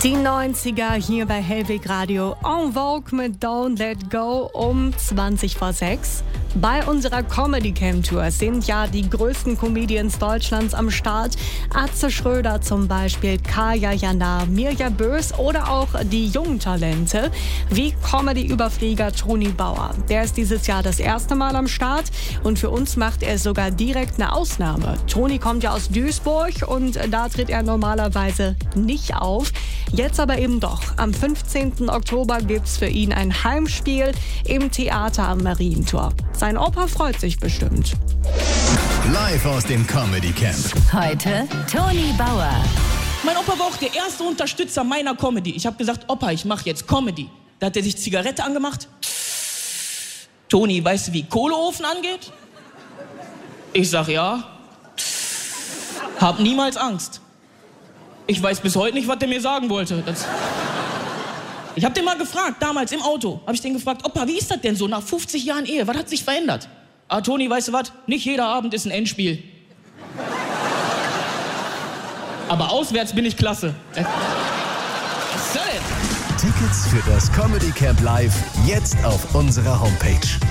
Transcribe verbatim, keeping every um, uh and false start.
Die neunziger hier bei Hellweg Radio en vogue mit Don't Let Go um zwanzig vor sechs. Bei unserer Comedy Camp Tour sind ja die größten Comedians Deutschlands am Start. Atze Schröder zum Beispiel, Kaya Jana, Mirja Bös oder auch die jungen Talente wie Comedy-Überflieger Toni Bauer. Der ist dieses Jahr das erste Mal am Start und für uns macht er sogar direkt eine Ausnahme. Toni kommt ja aus Duisburg und da tritt er normalerweise nicht auf. Jetzt aber eben doch. Am fünfzehnten Oktober gibt's für ihn ein Heimspiel im Theater am Marientor. Sein Opa freut sich bestimmt. Live aus dem Comedy Camp. Heute Toni Bauer. Mein Opa war auch der erste Unterstützer meiner Comedy. Ich habe gesagt, Opa, ich mache jetzt Comedy. Da hat er sich Zigarette angemacht. Toni, weißt du, wie Kohleofen angeht? Ich sag ja. Hab niemals Angst. Ich weiß bis heute nicht, was der mir sagen wollte. Das ich hab den mal gefragt, damals im Auto, habe ich den gefragt, Opa, wie ist das denn so nach fünfzig Jahren Ehe? Was hat sich verändert? Ah, Toni, weißt du was? Nicht jeder Abend ist ein Endspiel. Aber auswärts bin ich klasse. Was soll denn? Tickets für das Comedy Camp Live jetzt auf unserer Homepage.